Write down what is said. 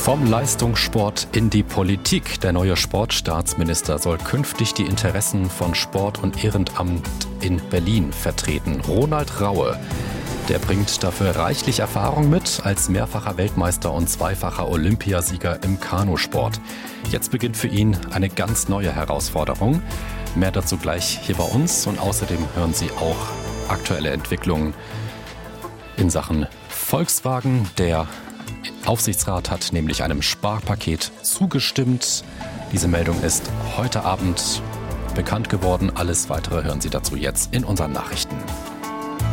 Vom Leistungssport in die Politik. Der neue Sportstaatsminister soll künftig die Interessen von Sport und Ehrenamt in Berlin vertreten. Ronald Raue, der bringt dafür reichlich Erfahrung mit als mehrfacher Weltmeister und zweifacher Olympiasieger im Kanusport. Jetzt beginnt für ihn eine ganz neue Herausforderung. Mehr dazu gleich hier bei uns und außerdem hören Sie auch aktuelle Entwicklungen in Sachen Volkswagen. Der Aufsichtsrat hat nämlich einem Sparpaket zugestimmt. Diese Meldung ist heute Abend bekannt geworden. Alles Weitere hören Sie dazu jetzt in unseren Nachrichten.